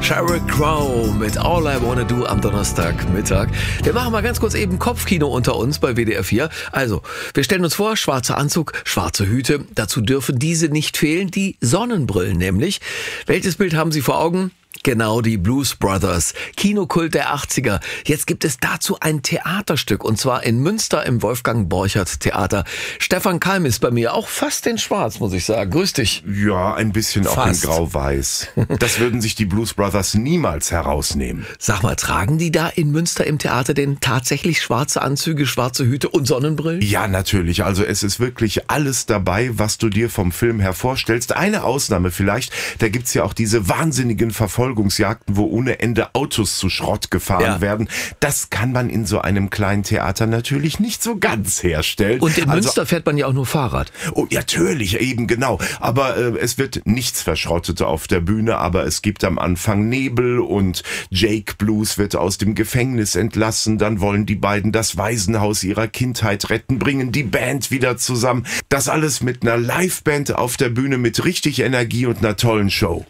Sheryl Crow mit All I Wanna Do am Donnerstagmittag. Wir machen mal ganz kurz eben Kopfkino unter uns bei WDR 4. Also, wir stellen uns vor, schwarzer Anzug, schwarze Hüte. Dazu dürfen diese nicht fehlen, die Sonnenbrillen nämlich. Welches Bild haben Sie vor Augen? Genau, die Blues Brothers, Kinokult der 80er. Jetzt gibt es dazu ein Theaterstück, und zwar in Münster im Wolfgang-Borchert-Theater. Stefan Keim ist bei mir, auch fast in schwarz, muss ich sagen. Grüß dich. Ja, ein bisschen auch in grau-weiß. Das würden sich die Blues Brothers niemals herausnehmen. Sag mal, tragen die da in Münster im Theater denn tatsächlich schwarze Anzüge, schwarze Hüte und Sonnenbrillen? Ja, natürlich. Also es ist wirklich alles dabei, was du dir vom Film her vorstellst. Eine Ausnahme vielleicht, da gibt's ja auch diese wahnsinnigen Verfolgungsjagden, wo ohne Ende Autos zu Schrott gefahren werden. Das kann man in so einem kleinen Theater natürlich nicht so ganz herstellen. Und in Münster fährt man ja auch nur Fahrrad. Oh, natürlich, eben genau. Aber es wird nichts verschrottet auf der Bühne, aber es gibt am Anfang Nebel und Jake Blues wird aus dem Gefängnis entlassen. Dann wollen die beiden das Waisenhaus ihrer Kindheit retten, bringen die Band wieder zusammen. Das alles mit einer Liveband auf der Bühne mit richtig Energie und einer tollen Show.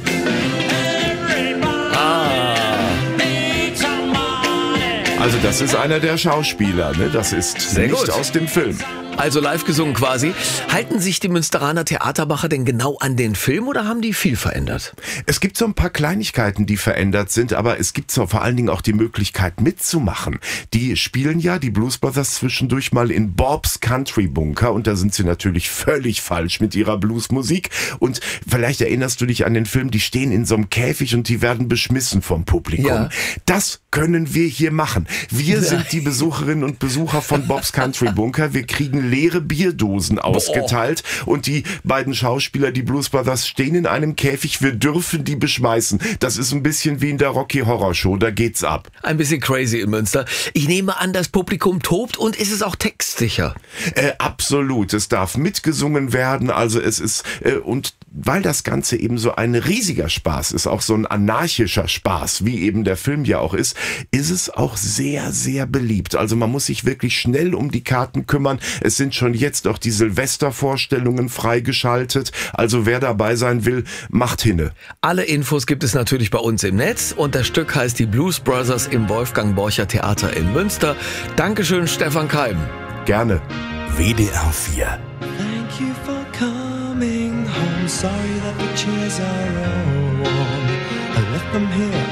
Also das ist einer der Schauspieler, ne? Das ist Sehr nicht gut. aus dem Film. Also live gesungen quasi. Halten sich die Münsteraner Theatermacher denn genau an den Film oder haben die viel verändert? Es gibt so ein paar Kleinigkeiten, die verändert sind, aber es gibt so vor allen Dingen auch die Möglichkeit mitzumachen. Die spielen ja, die Blues Brothers, zwischendurch mal in Bob's Country Bunker und da sind sie natürlich völlig falsch mit ihrer Bluesmusik. Und vielleicht erinnerst du dich an den Film, die stehen in so einem Käfig und die werden beschmissen vom Publikum. Ja. Das können wir hier machen. Wir sind die Besucherinnen und Besucher von Bob's Country Bunker. Wir kriegen leere Bierdosen ausgeteilt und die beiden Schauspieler, die Blues Brothers, stehen in einem Käfig. Wir dürfen die beschmeißen. Das ist ein bisschen wie in der Rocky Horror Show. Da geht's ab. Ein bisschen crazy in Münster. Ich nehme an, das Publikum tobt und ist es auch textsicher? Absolut. Es darf mitgesungen werden. Also es ist, und weil das Ganze eben so ein riesiger Spaß ist, auch so ein anarchischer Spaß, wie eben der Film ja auch ist es auch sehr, sehr beliebt. Also man muss sich wirklich schnell um die Karten kümmern. Es sind schon jetzt auch die Silvestervorstellungen freigeschaltet. Also wer dabei sein will, macht hinne. Alle Infos gibt es natürlich bei uns im Netz und das Stück heißt die Blues Brothers im Wolfgang-Borchert-Theater in Münster. Dankeschön, Stefan Keim. Gerne. WDR 4. Thank you for coming home. Sorry that the chairs are all warm. I left them here